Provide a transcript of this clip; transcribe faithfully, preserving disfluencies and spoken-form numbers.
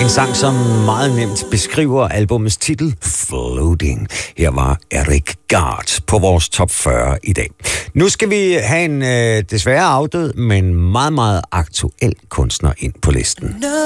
En sang, som meget nemt beskriver albumets titel, Floating. Her var Eric Gard på vores top fyrre i dag. Nu skal vi have en øh, desværre afdød, men meget, meget aktuel kunstner ind på listen.